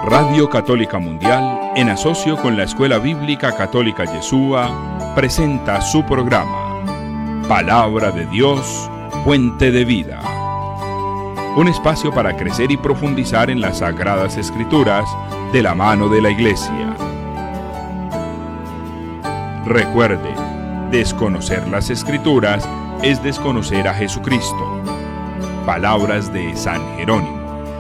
Radio Católica Mundial, en asocio con la Escuela Bíblica Católica Yeshua, presenta su programa Palabra de Dios, Fuente de Vida. Un espacio para crecer y profundizar en las Sagradas Escrituras de la mano de la Iglesia. Recuerde, desconocer las Escrituras es desconocer a Jesucristo. Palabras de San Jerónimo.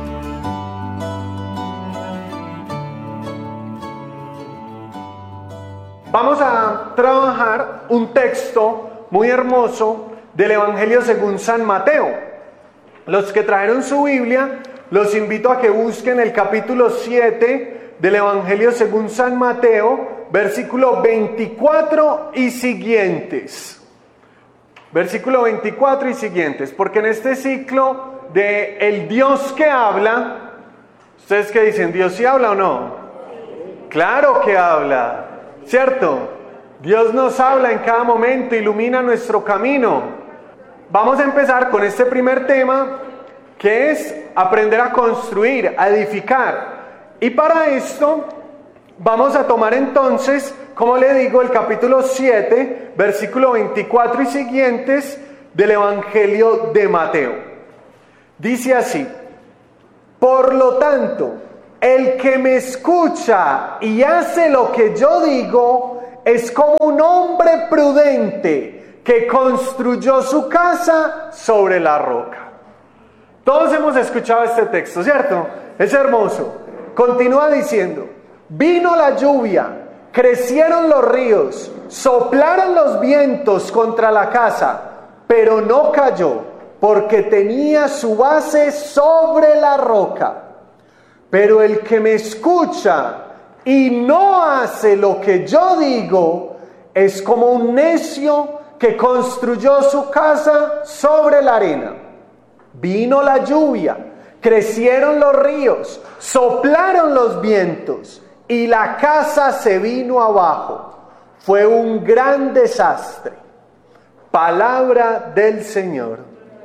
Vamos a trabajar un texto muy hermoso del Evangelio según San Mateo. Los que trajeron su Biblia, los invito a que busquen el capítulo 7 del Evangelio según San Mateo, versículo 24 y siguientes. Versículo 24 y siguientes, porque en este ciclo de el Dios que habla, ¿ustedes qué dicen? ¿Dios sí habla o no? Claro que habla, ¿cierto? Dios nos habla en cada momento, ilumina nuestro camino. Vamos a empezar con este primer tema, que es aprender a construir, a edificar. Y para esto vamos a tomar entonces, como le digo, el capítulo 7, versículo 24 y siguientes del Evangelio de Mateo. Dice así: por lo tanto, el que me escucha y hace lo que yo digo es como un hombre prudente que construyó su casa sobre la roca. Todos hemos escuchado este texto, ¿cierto? Es hermoso. Continúa diciendo: vino la lluvia, crecieron los ríos, soplaron los vientos contra la casa, pero no cayó, porque tenía su base sobre la roca. Pero el que me escucha y no hace lo que yo digo es como un necio que construyó su casa sobre la arena. Vino la lluvia, crecieron los ríos, soplaron los vientos y la casa se vino abajo. Fue un gran desastre. Palabra del Señor.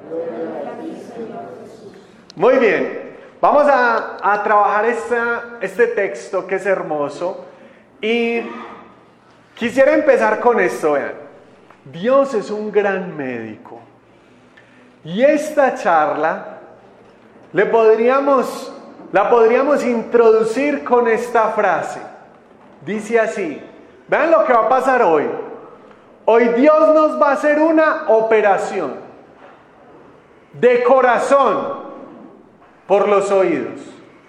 Muy bien, vamos a trabajar este texto que es hermoso y quisiera empezar con esto. Vean, Dios es un gran médico y esta charla la podríamos introducir con esta frase. Dice así: vean lo que va a pasar hoy. Hoy Dios nos va a hacer una operación de corazón por los oídos.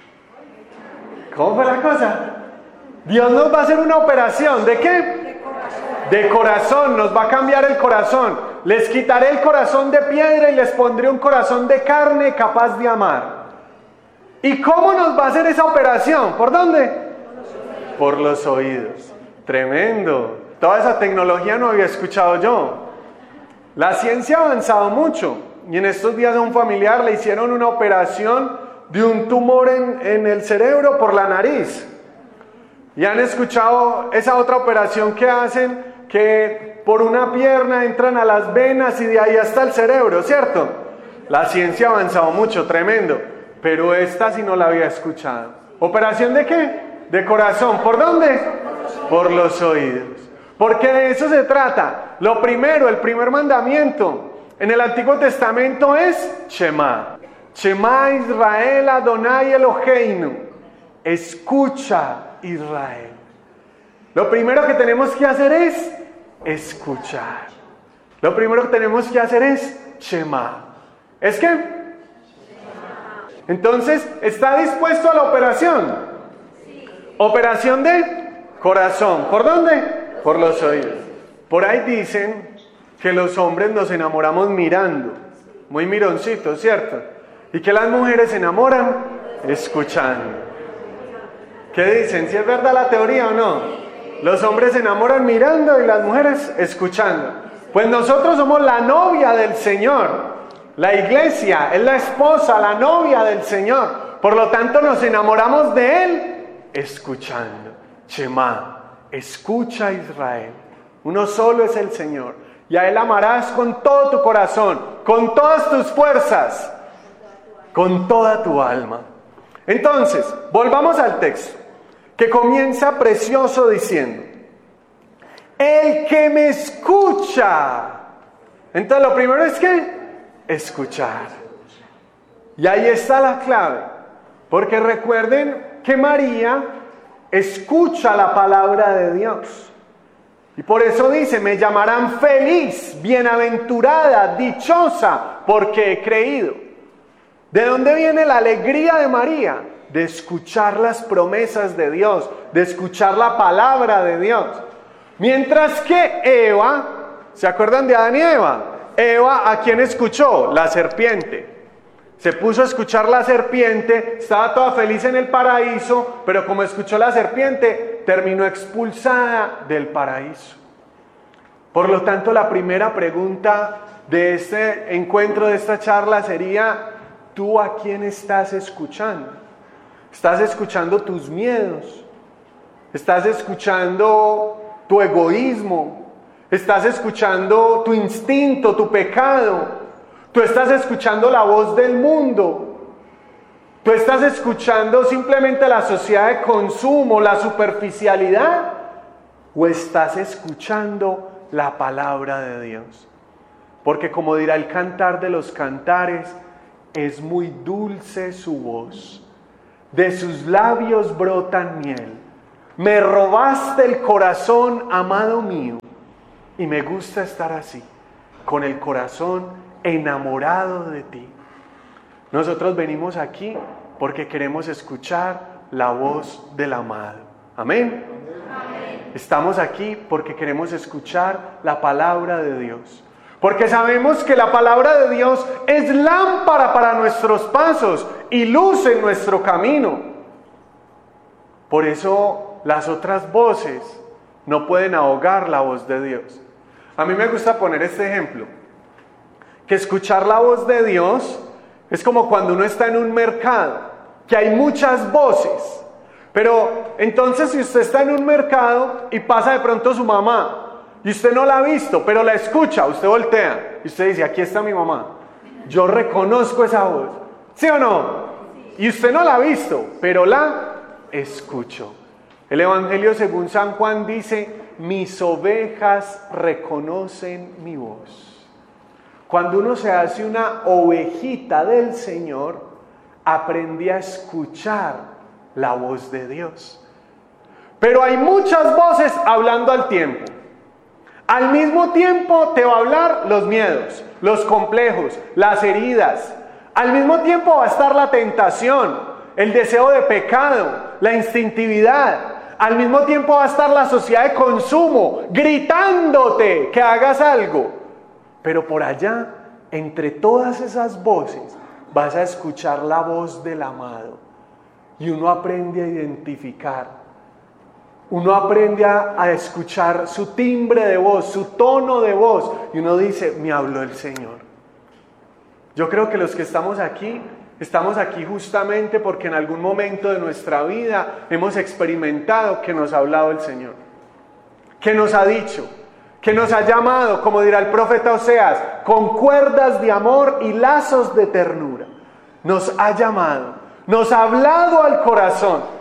¿Cómo fue la cosa? Dios nos va a hacer una operación, ¿de qué? De corazón, nos va a cambiar el corazón. Les quitaré el corazón de piedra y les pondré un corazón de carne capaz de amar. ¿Y cómo nos va a hacer esa operación? ¿Por dónde? Por los oídos. Tremendo. Toda esa tecnología no había escuchado yo. La ciencia ha avanzado mucho. Y en estos días a un familiar le hicieron una operación de un tumor en el cerebro por la nariz. Y han escuchado esa otra operación que hacen, que por una pierna entran a las venas y de ahí hasta el cerebro, ¿cierto? La ciencia ha avanzado mucho, tremendo. Pero esta sí no la había escuchado. ¿Operación de qué? De corazón. ¿Por dónde? Por los oídos. Porque de eso se trata. Lo primero, el primer mandamiento en el Antiguo Testamento es Shema. Shema Israel Adonai Eloheinu. Escucha, Israel. Lo primero que tenemos que hacer es escuchar. Lo primero que tenemos que hacer es Shema. ¿Es qué? Entonces, ¿está dispuesto a la operación? Sí. Operación de corazón. ¿Por dónde? Por los oídos. Por ahí dicen que los hombres nos enamoramos mirando. Muy mironcitos, ¿cierto? Y que las mujeres se enamoran escuchando. ¿Qué dicen? ¿Si es verdad la teoría o no? Los hombres se enamoran mirando y las mujeres escuchando. Pues nosotros somos la novia del Señor. La iglesia es la esposa, la novia del Señor. Por lo tanto nos enamoramos de Él escuchando. Shema, escucha Israel. Uno solo es el Señor. Y a Él amarás con todo tu corazón, con todas tus fuerzas, con toda tu alma. Entonces, volvamos al texto, que comienza precioso diciendo: el que me escucha. Entonces lo primero es que escuchar. Y ahí está la clave, porque recuerden que María escucha la palabra de Dios. Y por eso dice: me llamarán feliz, bienaventurada, dichosa, porque he creído. ¿De dónde viene la alegría de María? De escuchar las promesas de Dios, de escuchar la palabra de Dios. Mientras que Eva, ¿se acuerdan de Adán y Eva? Eva, ¿a quién escuchó? La serpiente. Se puso a escuchar la serpiente, estaba toda feliz en el paraíso, pero como escuchó la serpiente, terminó expulsada del paraíso. Por lo tanto, la primera pregunta de este encuentro, de esta charla, sería: ¿tú a quién estás escuchando? ¿Estás escuchando tus miedos? ¿Estás escuchando tu egoísmo? ¿Estás escuchando tu instinto, tu pecado? ¿Tú estás escuchando la voz del mundo? ¿Tú estás escuchando simplemente la sociedad de consumo, la superficialidad? ¿O estás escuchando la palabra de Dios? Porque como dirá el Cantar de los Cantares, es muy dulce su voz, de sus labios brotan miel. Me robaste el corazón, amado mío, y me gusta estar así, con el corazón enamorado de ti. Nosotros venimos aquí porque queremos escuchar la voz del amado. Amén. Amén. Estamos aquí porque queremos escuchar la palabra de Dios. Porque sabemos que la palabra de Dios es lámpara para nuestros pasos y luz en nuestro camino. Por eso las otras voces no pueden ahogar la voz de Dios. A mí me gusta poner este ejemplo, que escuchar la voz de Dios es como cuando uno está en un mercado, que hay muchas voces. Pero entonces si usted está en un mercado y pasa de pronto su mamá, y usted no la ha visto, pero la escucha, usted voltea y usted dice: aquí está mi mamá, yo reconozco esa voz, ¿sí o no? Y usted no la ha visto, pero la escucho. El Evangelio según San Juan dice: mis ovejas reconocen mi voz. Cuando uno se hace una ovejita del Señor, aprende a escuchar la voz de Dios. Pero hay muchas voces hablando al tiempo. Al mismo tiempo te va a hablar los miedos, los complejos, las heridas. Al mismo tiempo va a estar la tentación, el deseo de pecado, la instintividad. Al mismo tiempo va a estar la sociedad de consumo, gritándote que hagas algo. Pero por allá, entre todas esas voces, vas a escuchar la voz del amado. Y uno aprende a identificar. Uno aprende a escuchar su timbre de voz, su tono de voz. Y uno dice: me habló el Señor. Yo creo que los que estamos aquí justamente porque en algún momento de nuestra vida hemos experimentado que nos ha hablado el Señor. Que nos ha dicho, que nos ha llamado, como dirá el profeta Oseas, con cuerdas de amor y lazos de ternura. Nos ha llamado, nos ha hablado al corazón.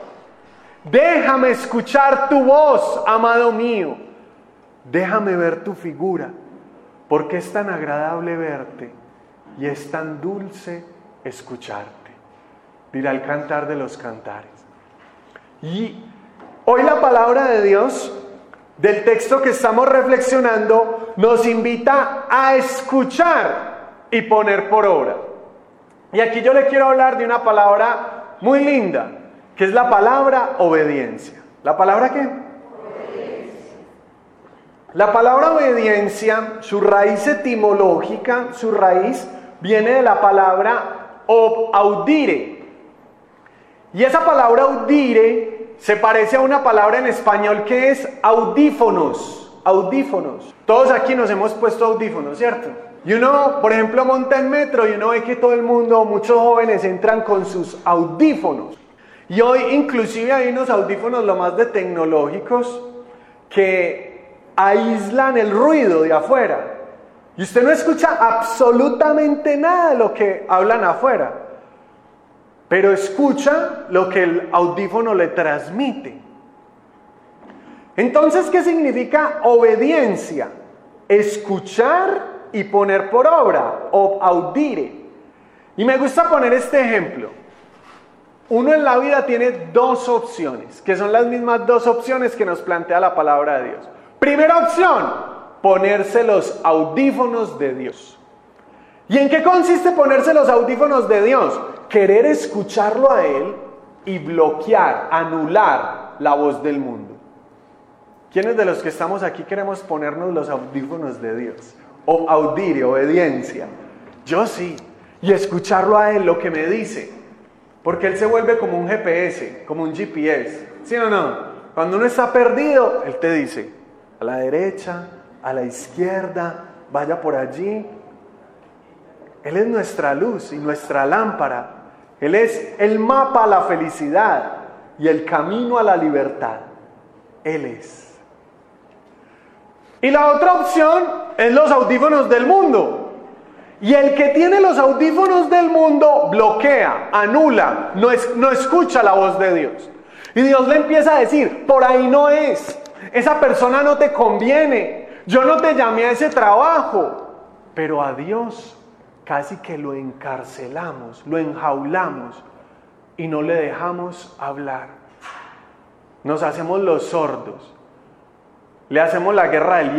Déjame escuchar tu voz, amado mío. Déjame ver tu figura, porque es tan agradable verte y es tan dulce escucharte. Dirá el Cantar de los Cantares. Y hoy la palabra de Dios, del texto que estamos reflexionando, nos invita a escuchar y poner por obra. Y aquí yo le quiero hablar de una palabra muy linda, que es la palabra obediencia. ¿La palabra qué? Obediencia. La palabra obediencia, su raíz etimológica, su raíz viene de la palabra audire. Y esa palabra audire se parece a una palabra en español que es audífonos. Audífonos. Todos aquí nos hemos puesto audífonos, ¿cierto? Y uno, por ejemplo, monta en metro y uno ve que todo el mundo, muchos jóvenes entran con sus audífonos. Y hoy inclusive hay unos audífonos lo más de tecnológicos que aíslan el ruido de afuera. Y usted no escucha absolutamente nada de lo que hablan afuera. pero escucha lo que el audífono le transmite. Entonces, ¿qué significa obediencia? Escuchar y poner por obra, o audire. Y me gusta poner este ejemplo. Uno en la vida tiene dos opciones, que son las mismas dos opciones que nos plantea la palabra de Dios. Primera opción, ponerse los audífonos de Dios. ¿Y en qué consiste ponerse los audífonos de Dios? Querer escucharlo a Él y bloquear, anular la voz del mundo. ¿Quiénes de los que estamos aquí queremos ponernos los audífonos de Dios? O audire, obediencia. Yo sí. Y escucharlo a Él, lo que me dice. Porque Él se vuelve como un GPS, como un GPS. ¿Sí o no? Cuando uno está perdido, Él te dice, a la derecha, a la izquierda, vaya por allí. Él es nuestra luz y nuestra lámpara. Él es el mapa a la felicidad y el camino a la libertad. Él es. Y la otra opción es los audífonos del mundo. Y el que tiene los audífonos del mundo bloquea, anula, no escucha la voz de Dios. Y Dios le empieza a decir, por ahí no es, esa persona no te conviene, yo no te llamé a ese trabajo. Pero a Dios casi que lo encarcelamos, lo enjaulamos y no le dejamos hablar. Nos hacemos los sordos, le hacemos la guerra del